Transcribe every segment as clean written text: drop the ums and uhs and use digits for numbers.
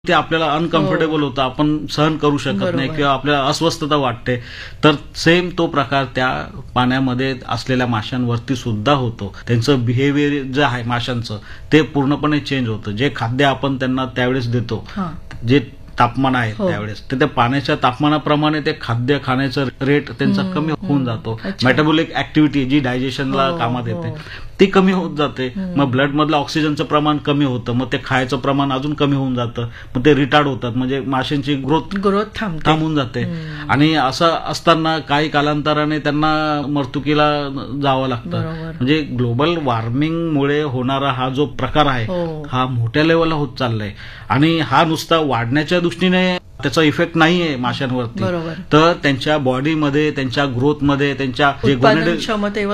ते आपल्याला अनकम्फर्टेबल होतं, आपण सहन करू शकत नाही किंवा आपल्याला अस्वस्थता वाटते. तर सेम तो प्रकार त्या पाण्यामध्ये असलेल्या माशांवरती सुद्धा होतो. त्यांचं बिहेवियर जे आहे माशांचं ते पूर्णपणे चेंज होतं. जे खाद्य आपण त्यांना त्यावेळेस देतो, जे तापमान आहे त्यावेळेस, तर त्या पाण्याच्या तापमानाप्रमाणे ते खाद्य खाण्याचं रेट त्यांचा कमी होऊन जातो. मेटाबॉलिक ऍक्टिव्हिटी जी डायजेशनला कामात येते ती कमी होत जाते. मग ब्लड मधलं ऑक्सिजनचं प्रमाण कमी होतं, मग ते खायचं प्रमाण अजून कमी होऊन जातं, मग ते रिटार्ड होतात, म्हणजे माशांची ग्रोथ थांबून जाते. आणि असं असताना काही कालांतराने त्यांना मर्तुकीला जावं लागतं. म्हणजे ग्लोबल वॉर्मिंगमुळे होणारा हा जो प्रकार आहे हा मोठ्या लेवलला होत चाललाय. आणि हा नुसता वाढण्याच्या दृष्टीने त्याचा इफेक्ट नाहीये माशांवरती, तर त्यांच्या बॉडीमध्ये, त्यांच्या ग्रोथमध्ये, त्यांच्या क्षमतेवर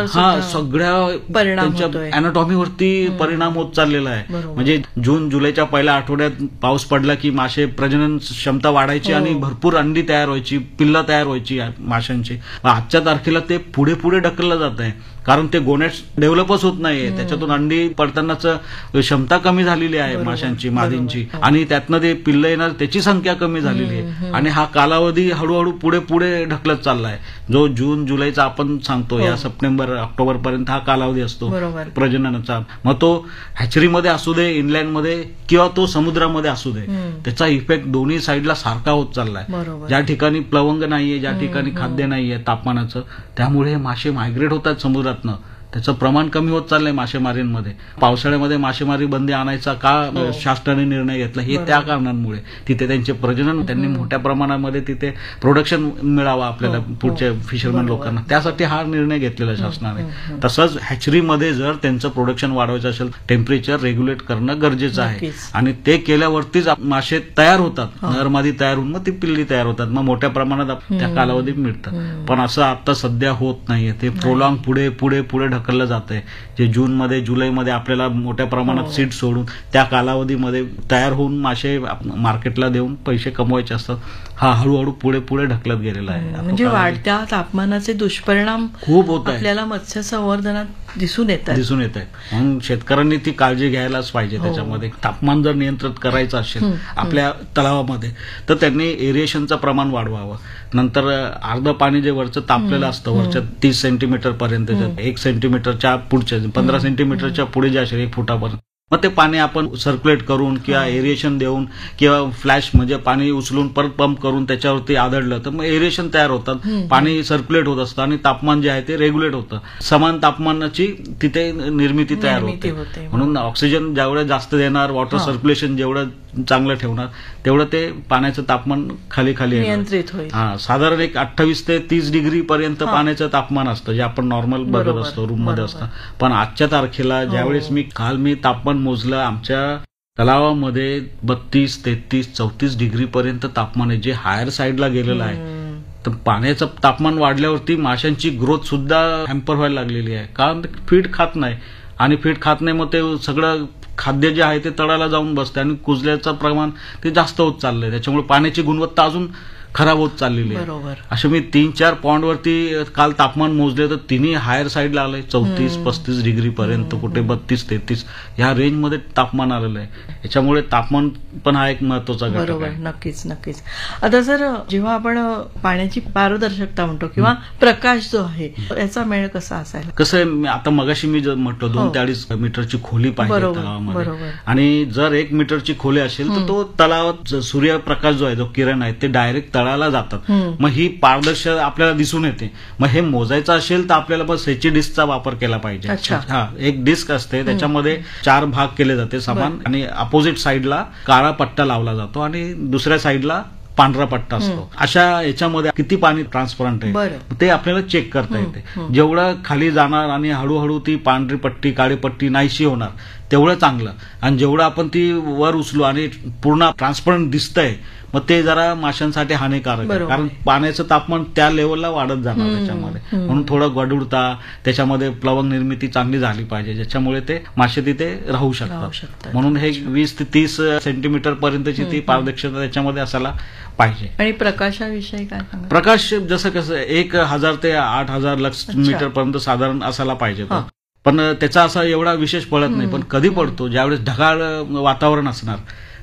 सगळ्या त्यांच्या अॅनाटॉमीवरती परिणाम होत चाललेला आहे. म्हणजे जून जुलैच्या पहिल्या आठवड्यात पाऊस पडला की मासे प्रजनन क्षमता वाढायची आणि भरपूर अंडी तयार व्हायची, पिल्लं तयार व्हायची माशांची. आजच्या तारखेला ते पुढे पुढे ढकललं जात आहे, कारण ते गोनेट्स डेव्हलपच होत नाहीये. त्याच्यातून अंडी पडतानाच क्षमता कमी झालेली आहे माशांची, मादींची, आणि त्यातनं ते पिल्लं येणार त्याची संख्या कमी झालेली आहे. आणि हा कालावधी हळूहळू पुढे पुढे ढकलत चाललाय. जो जून जुलैचा आपण सांगतो, या सप्टेंबर ऑक्टोबर पर्यंत हा कालावधी असतो प्रजननाचा. मग तो हॅचरीमध्ये असू दे, इनलँडमध्ये किंवा तो समुद्रामध्ये असू दे, त्याचा इफेक्ट दोन्ही साईडला सारखा होत चाललाय. ज्या ठिकाणी प्लवंग नाहीये, ज्या ठिकाणी खाद्य नाहीये तापमानाचं, त्यामुळे मासे मायग्रेट होतात समुद्रातनं. त्याचं प्रमाण कमी होत चाललंय मासेमारींमध्ये. पावसाळ्यामध्ये मासेमारी बंदी आणायचा का शासनाने निर्णय घेतला, हे त्या कारणांमुळे. तिथे त्यांचे प्रजनन, त्यांनी मोठ्या प्रमाणामध्ये तिथे प्रोडक्शन मिळावं आपल्याला पुढच्या फिशरमॅन लोकांना, त्यासाठी हा निर्णय घेतलेला शासनाने. तसंच हॅचरीमध्ये जर त्यांचं प्रोडक्शन वाढवायचं असेल, टेम्परेचर रेग्युलेट करणं गरजेचं आहे. आणि ते केल्यावरतीच मासे तयार होतात, नरमादी तयार होऊन मग ती पिल्ली तयार होतात, मग मोठ्या प्रमाणात त्या कालावधीत मिळतं. पण असं आता सध्या होत नाहीये. ते प्रोलॉंग पुढे पुढे पुढे ढकललं जातंय. जे जूनमध्ये जुलैमध्ये आपल्याला मोठ्या प्रमाणात सीड सोडून त्या कालावधीमध्ये तयार होऊन मासे मार्केटला देऊन पैसे कमवायचे असतात, हा हळूहळू पुढे पुढे ढकलत गेलेला आहे. म्हणजे वाढत्या तापमानाचे दुष्परिणाम खूप होत आपल्याला मत्स्य संवर्धनात दिसून येत आहेत. म्हणून शेतकऱ्यांनी ती काळजी घ्यायलाच पाहिजे. त्याच्यामध्ये तापमान जर नियंत्रित करायचं असेल आपल्या तलावामध्ये, तर त्यांनी एरिएशनचं प्रमाण वाढवावं. नंतर अर्ध पाणी जे वरचं तापलेलं असतं, वरच्या 30 सेंटीमीटर पर्यंत, 1 सेंटीमीटरच्या पुढच्या 15 सेंटीमीटरच्या पुढे जे असेल 1 फुटापर्यंत, मग ते पाणी आपण सर्क्युलेट करून किंवा एरिएशन देऊन किंवा फ्लॅश म्हणजे पाणी उचलून परत पंप करून त्याच्यावरती आदळलं तर मग एरिएशन तयार होतात, पाणी सर्क्युलेट होत असतं आणि तापमान जे आहे ते रेग्युलेट होतं. समान तापमानाची तिथे निर्मिती तयार होते. म्हणून ऑक्सिजन जेवढं जास्त देणार, वॉटर सर्क्युलेशन जेवढं चांगलं ठेवणार, तेवढं ते पाण्याचं तापमान खाली नियंत्रित होईल. साधारण एक 28 ते 30 डिग्री पर्यंत पाण्याचं तापमान असतं, जे आपण नॉर्मल बघत असतो रूम मध्ये असतं. पण आजच्या तारखेला ज्यावेळेस काल मी तापमान मोजलं, आमच्या तलावामध्ये 32, 33, 34 डिग्री पर्यंत तापमान आहे, जे हायर साईडला गेलेलं आहे. तर पाण्याचं तापमान वाढल्यावरती माशांची ग्रोथ सुद्धा हॅम्पर व्हायला लागलेली आहे, कारण फीड खात नाही. आणि फीड खात नाही, मग ते सगळं खाद्य जे आहे ते तळाला जाऊन बसते आणि कुजल्याचं प्रमाण ते जास्त होत चाललंय. त्याच्यामुळे पाण्याची गुणवत्ता अजून खराब होत चाललेली आहे. असे मी 3-4 पॉइंटवरती काल तापमान मोजले, तर तिन्ही हायर साईडला आलंय, 34-35 डिग्री पर्यंत, कुठे 32-33 ह्या रेंजमध्ये तापमान आलेलं आहे. याच्यामुळे तापमान पण हा एक महत्वाचा घटक आहे. नक्कीच. आता जर जेव्हा आपण पाण्याची पारदर्शकता म्हणतो किंवा प्रकाश जो आहे, याचा मेळ कसा असायला? कसं आहे, आता मगाशी मी म्हटलं 2 ते 2.5 मीटरची खोली पाहिजे तलावामध्ये, आणि जर 1 मीटरची खोली असेल तर तो तलावात सूर्यप्रकाश जो आहे, जो किरण आहे, ते डायरेक्ट तळाला जातात. मग ही पारदर्शक आपल्याला दिसून येते. मग हे मोजायचं असेल तर आपल्याला बस ह्याची डिस्कचा वापर केला पाहिजे. एक डिस्क असते, त्याच्यामध्ये 4 भाग केले जाते समान, आणि अपोजिट साईडला काळा पट्टा लावला जातो आणि दुसऱ्या साईडला पांढरा पट्टा असतो. अशा याच्यामध्ये किती पाणी ट्रान्सपरंट आहे ते आपल्याला चेक करता येते. जेवढं खाली जाणार आणि हळूहळू ती पांढरी पट्टी काळी पट्टी नाहीशी होणार तेवढं चांगलं, आणि जेवढं आपण ती वर उचलू आणि पूर्ण ट्रान्सपरंट दिसतंय, मग ते जरा माशांसाठी हानिकारक आहे, कारण पाण्याचं तापमान त्या लेवलला वाढत जाणार त्याच्यामध्ये. म्हणून थोडं गडुडता, त्याच्यामध्ये प्लवंग निर्मिती चांगली झाली पाहिजे, ज्याच्यामुळे ते मासे तिथे राहू शकतात. म्हणून हे 20 ते 30 सेंटीमीटर पर्यंतची ती पारदर्शकता त्याच्यामध्ये असायला पाहिजे. आणि प्रकाशाविषयी काय सांगा? प्रकाश जसं कसं 1000 ते 8000 लक्स मीटर पर्यंत साधारण असायला पाहिजे. पण त्याचा असा एवढा विशेष पडत नाही, पण कधी पडतो ज्यावेळेस ढगाळ वातावरण असणार,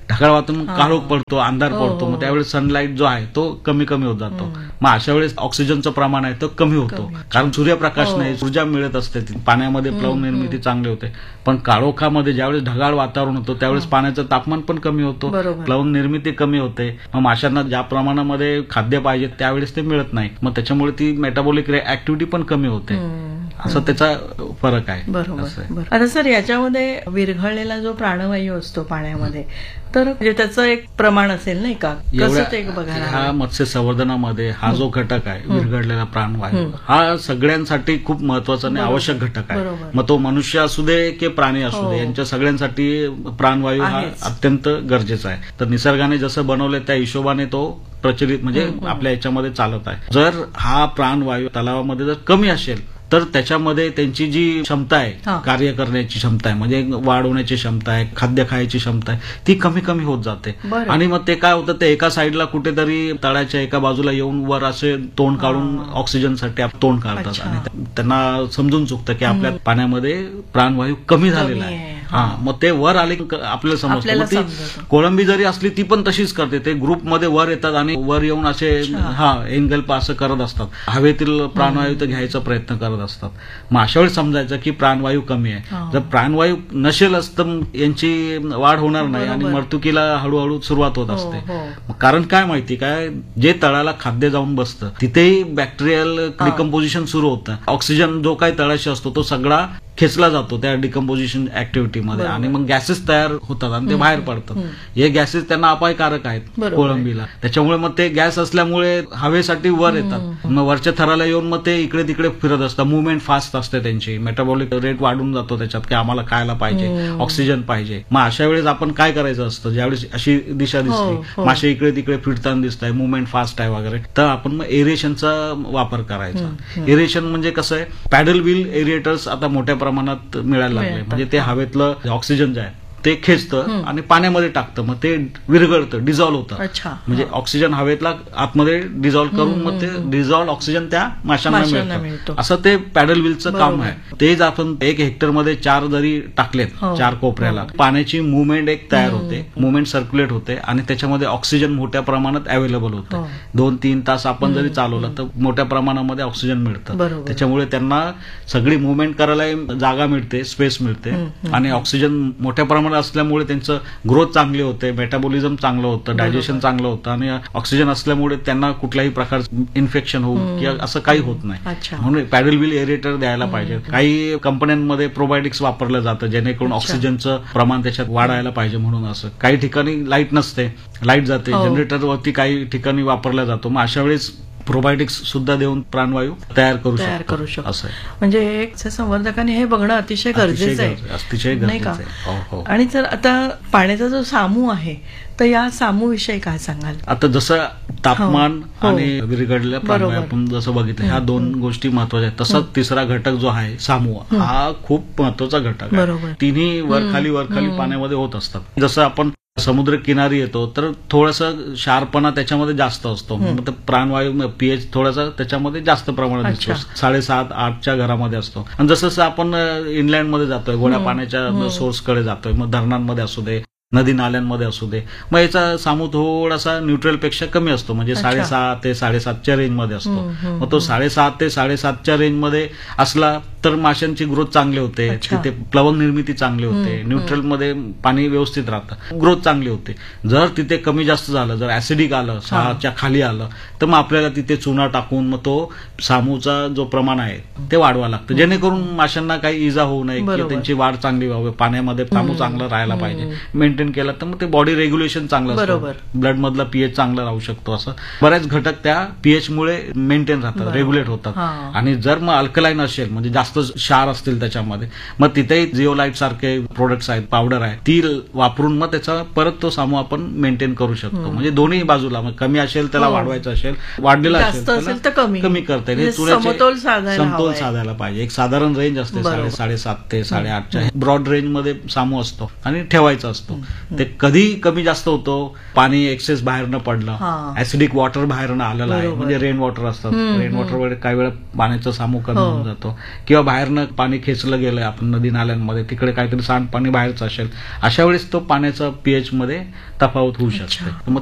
ढगाळ वातावरण काळोख पडतो, अंधार पडतो, मग त्यावेळेस सनलाईट जो आहे तो कमी कमी होत जातो. मग अशा वेळेस ऑक्सिजनचं प्रमाण आहे तो कमी होतो, कारण सूर्यप्रकाश नाही, ऊर्जा मिळत असते, पाण्यामध्ये प्लवण निर्मिती चांगली होते. पण काळोखामध्ये ज्यावेळेस ढगाळ वातावरण होतं त्यावेळेस पाण्याचं तापमान पण कमी होतं, प्लवण निर्मिती कमी होते. मग माशांना ज्या प्रमाणामध्ये खाद्य पाहिजे त्यावेळेस ते मिळत नाही, मग त्याच्यामुळे ती मेटाबॉलिक ऍक्टिव्हिटी पण कमी होते. असं त्याचा फरक आहे. बरोबर. आता सर याच्यामध्ये विरघळलेला जो प्राणवायू असतो पाण्यामध्ये, तर त्याचं एक प्रमाण असेल नाही का, कसं ते बघायला? हा मत्स्य संवर्धनामध्ये हा जो घटक आहे विरघळलेला प्राणवायू, हा सगळ्यांसाठी खूप महत्वाचा आणि आवश्यक घटक आहे. मग तो मनुष्य असू दे की प्राणी असू दे, यांच्या सगळ्यांसाठी प्राणवायू हा अत्यंत गरजेचा आहे. तर निसर्गाने जसं बनवलंय त्या हिशोबाने तो प्रचलित म्हणजे आपल्या याच्यामध्ये चालत आहे. जर हा प्राणवायू तलावामध्ये जर कमी असेल तर त्याच्यामध्ये त्यांची जी क्षमता आहे, कार्य करण्याची क्षमता आहे, म्हणजे वाढवण्याची क्षमता आहे, खाद्य खायची क्षमता आहे, ती कमी कमी होत जाते. आणि मग ते काय होतं, ते एका साईडला कुठेतरी तळाच्या एका बाजूला येऊन वर असे तोंड काढून ऑक्सिजनसाठी तोंड काढतात आणि त्यांना समजून चुकतं की आपल्या पाण्यामध्ये प्राणवायू कमी झालेला आहे. मग ते वर आले आपल्याला समजतं. ती कोळंबी जरी असली ती पण तशीच करते, ते ग्रुपमध्ये वर येतात आणि वर येऊन असे एंगल्प असं करत असतात, हवेतील प्राणवायू तर घ्यायचा प्रयत्न करत असतात. मग अशा वेळी समजायचं की प्राणवायू कमी आहे. जर प्राणवायू नसेलच तर यांची वाढ होणार नाही आणि मर्तुकीला हळूहळू सुरुवात होत असते. कारण काय माहिती काय, जे तळाला खाद्य जाऊन बसतं तिथेही बॅक्टेरियल डिकम्पोजिशन सुरू होतं. ऑक्सिजन जो काही तळाशी असतो तो सगळा खेचला जातो त्या डिकम्पोजिशन ऍक्टिव्हिटीमध्ये आणि मग गॅसेस तयार होतात आणि ते बाहेर पडतात. हे गॅसेस त्यांना अपायकारक आहेत कोळंबीला. त्याच्यामुळे मग ते गॅस असल्यामुळे हवेसाठी वर येतात, मग वरच्या थराला येऊन मग ते इकडे तिकडे फिरत असतात. मुवमेंट फास्ट असते त्यांची, मेटाबॉलिक रेट वाढून जातो त्याच्यात की आम्हाला खायला पाहिजे, ऑक्सिजन पाहिजे. मग अशा वेळेस आपण काय करायचं असतं, ज्यावेळेस अशी दिशा दिसते, मासे इकडे तिकडे फिरताना दिसत आहे, मुवमेंट फास्ट आहे वगैरे, तर आपण मग एरिएशनचा वापर करायचा. एरिएशन म्हणजे कसं आहे, पॅडल व्हील एरिएटर्स आता मोठ्या प्रमाणात मिळायला लागले. म्हणजे ते हवेतलं ऑक्सिजन जे आहे ते खेचतं आणि पाण्यामध्ये टाकतं, मग ते विरघळतं, डिझॉल्व्ह होतं. म्हणजे ऑक्सिजन हवेतला आतमध्ये डिझॉल्व्ह करून मग ते डिझॉल्व्ह ऑक्सिजन त्या माशांना मिळतं. असं ते पॅडल व्हीलचं काम आहे. तेच आपण 1 हेक्टरमध्ये 4 जरी टाकलेत 4 कोपऱ्याला, पाण्याची मुवमेंट एक तयार होते, मुवमेंट सर्क्युलेट होते आणि त्याच्यामध्ये ऑक्सिजन मोठ्या प्रमाणात अवेलेबल होतं. 2-3 तास आपण जरी चालवलं तर मोठ्या प्रमाणामध्ये ऑक्सिजन मिळतं. त्याच्यामुळे त्यांना सगळी मुवमेंट करायला जागा मिळते, स्पेस मिळते आणि ऑक्सिजन मोठ्या प्रमाणात असल्यामुळे त्यांचं ग्रोथ चांगली होते, मेटाबॉलिझम चांगलं होतं, डायजेशन चांगलं होतं आणि ऑक्सिजन असल्यामुळे त्यांना कुठल्याही प्रकारचं इन्फेक्शन होऊन किंवा असं काही होत नाही. म्हणून पॅडल व्हील एरिएटर द्यायला पाहिजे. काही कंपन्यांमध्ये प्रोबायोटिक्स वापरलं जातं जेणेकरून ऑक्सिजनचं प्रमाण त्याच्यात वाढायला पाहिजे म्हणून. असं काही ठिकाणी लाईट नसते, लाईट जाते, जनरेटरवरती काही ठिकाणी वापरला जातो. मग अशा वेळेस प्रोबायोटिक्स सुद्धा देऊन प्राणवायू तयार करू शकतो. असं म्हणजे एक संवर्धकाने हे बघणं अतिशय गरजेचं आहे, अतिशय नाही का? आणि जर आता पाण्याचा जो सामू आहे तर या सामूविषयी काय सांगाल? आता जसं तापमान आणि विरघळलेल्या प्राणवायू आपण जसं बघितलं, ह्या 2 गोष्टी महत्वाच्या आहेत. तसंच तिसरा घटक जो आहे सामू, हा खूप महत्वाचा घटक आहे. तिन्ही वरखाली पाण्यामध्ये होत असतात. जसं आपण समुद्र किनारी येतो तर थोडंसं क्षारपणा त्याच्यामध्ये जास्त असतो, मग प्राणवायू पीएच थोडासा त्याच्यामध्ये जास्त प्रमाणात दिसतो, 7.5-8च्या घरामध्ये असतो. आणि जसं आपण इनलँडमध्ये जातोय, गोड्या पाण्याच्या सोर्सकडे जातोय, मग धरणांमध्ये असू दे, नदी नाल्यांमध्ये असू दे, मग याचा सामू थोडासा न्यूट्रल पेक्षा कमी असतो, म्हणजे 6.5 ते 7.5च्या रेंजमध्ये असतो. मग तो 7.5 ते 7.5च्या रेंजमध्ये असला तर माशांची ग्रोथ चांगली होते, तिथे प्लवण निर्मिती चांगली होते, न्यूट्रलमध्ये पाणी व्यवस्थित राहतं, ग्रोथ चांगली होते. जर तिथे कमी जास्त झालं, जर ऍसिडिक आलं, 6च्या खाली आलं, तर मग आपल्याला तिथे चुना टाकून मग तो सामूचा जो प्रमाण आहे ते वाढवा लागतं, जेणेकरून माशांना काही इजा होऊ नये किंवा त्यांची वाढ चांगली व्हावी, पाण्यामध्ये सामू चांगला राहायला पाहिजे. मेंटेन केला तर मग ते बॉडी रेग्युलेशन चांगलं असतं, ब्लड मधला पीएच चांगला राहू शकतो. असं बरेच घटक त्या पीएच मुळे मेंटेन राहतात, रेग्युलेट होतात. आणि जर मग अल्कलाईन असेल, म्हणजे जास्त क्षार असतील त्याच्यामध्ये, मग तिथेही जिओलाइट सारखे प्रोडक्ट्स आहेत, पावडर आहे, ती वापरून मग त्याचा परत तो सामू आपण मेंटेन करू शकतो. म्हणजे दोन्ही बाजूला, मग कमी असेल त्याला वाढवायचं असेल, वाढलेला असेल तर कमी करता येईल. समतोल साधायला पाहिजे. एक साधारण रेंज असते 7.5 ते 8.5च्या ब्रॉड रेंज मध्ये सामू असतो आणि ठेवायचा असतो. ते कधी कमी जास्त होतो, पाणी एक्सेस बाहेर न पडलं, ऍसिडिक वॉटर बाहेर न आलेलं आहे, म्हणजे रेन वॉटर असतात, रेन वॉटर वर काही वेळा पाण्याचा सामू कमी होऊन जातो, किंवा कुठं बाहेरनं पाणी खेचलं गेलंय आपण नदी नाल्यांमध्ये, तिकडे काहीतरी सांडपाणी बाहेरचं असेल, अशा वेळेस तो पाण्याचा पीएच मध्ये तफावत होऊ शकते.